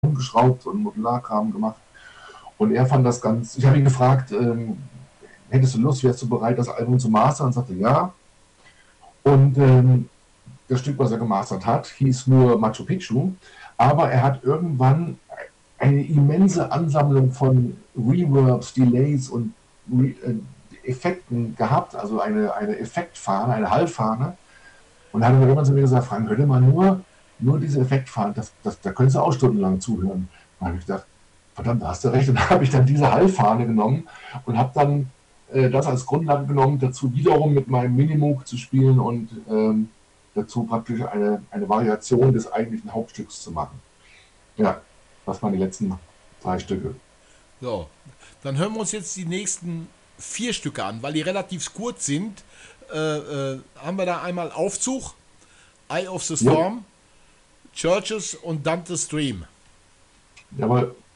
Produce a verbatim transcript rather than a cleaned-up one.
rumgeschraubt und Modularkram gemacht. Und er fand das ganz, ich habe ihn gefragt, ähm, hättest du Lust, wärst du bereit, das Album zu mastern? Und sagte, ja. Und ähm, das Stück, was er gemastert hat, hieß nur Machu Picchu, aber er hat irgendwann eine immense Ansammlung von Reverbs, Delays und Re äh, Effekten gehabt, also eine, eine Effektfahne, eine Hallfahne. Und dann hat er irgendwann zu mir gesagt, Frank, hör dir mal nur, nur diese Effektfahne, das, das, da könntest du auch stundenlang zuhören. Da habe ich gedacht, verdammt, da hast du recht. Und dann habe ich dann diese Hallfahne genommen und habe dann äh, das als Grundlage genommen, dazu wiederum mit meinem Minimoog zu spielen und ähm, dazu praktisch eine, eine Variation des eigentlichen Hauptstücks zu machen. Ja, das waren die letzten drei Stücke. So, dann hören wir uns jetzt die nächsten vier Stücke an, weil die relativ kurz sind. Äh, äh, haben wir da einmal Aufzug, Eye of the Jo, Storm, Churches und Dante's Dream. jawohl.